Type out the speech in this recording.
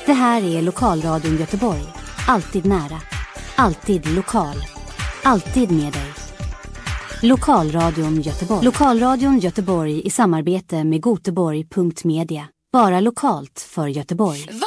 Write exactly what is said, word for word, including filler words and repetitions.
Det här är Lokalradion Göteborg. Alltid nära. Alltid lokal. Alltid med dig. Lokalradion Göteborg. Lokalradion Göteborg i samarbete med Göteborg punkt media. Bara lokalt för Göteborg.